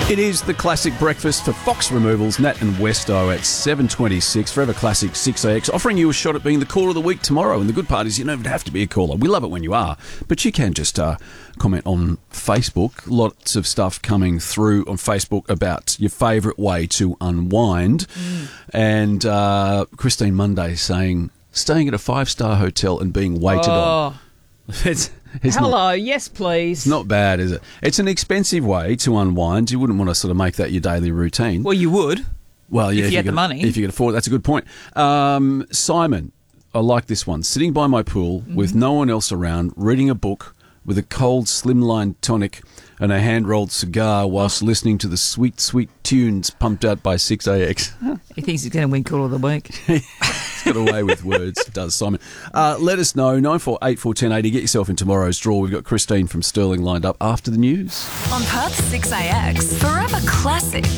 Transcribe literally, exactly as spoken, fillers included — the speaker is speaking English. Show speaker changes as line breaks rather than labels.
It is the classic breakfast for Fox Removals, Nat and Westo at seven twenty-six. Forever Classic six A X, offering you a shot at being the caller of the week tomorrow. And the good part is you don't even have to be a caller. We love it when you are. But you can just uh, comment on Facebook. Lots of stuff coming through on Facebook about your favourite way to unwind. Mm. And uh, Christine Monday saying, staying at a five-star hotel and being waited
oh.
on. It's, it's
Hello,
not,
yes, please.
It's not bad, is it? It's an expensive way to unwind. You wouldn't want to sort of make that your daily routine.
Well, you would.
Well, yeah,
if,
if
you had
could,
the money.
If you could afford it, that's a good point. Um, Simon, I like this one. Sitting by my pool mm-hmm. with no one else around, reading a book with a cold slimline tonic and a hand-rolled cigar whilst listening to the sweet, sweet tunes pumped out by six A X.
He thinks he's going to win Call of the Week.
Got away with words, does Simon. Uh, let us know, nine four eight four, one zero eight zero. Get yourself in tomorrow's draw. We've got Christine from Stirling lined up after the news.
On Perth's six A X, Forever Classic.